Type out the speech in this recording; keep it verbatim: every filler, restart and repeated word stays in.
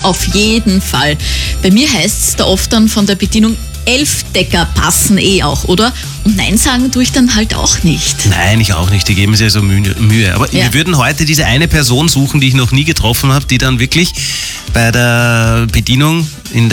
auf jeden Fall. Bei mir heißt es da oft dann von der Bedienung, elf Decker passen eh auch, oder? Und Nein sagen tue ich dann halt auch nicht. Nein, ich auch nicht. Die geben sich ja so Mühe. Aber Ja. wir würden heute diese eine Person suchen, die ich noch nie getroffen habe, die dann wirklich bei der Bedienung in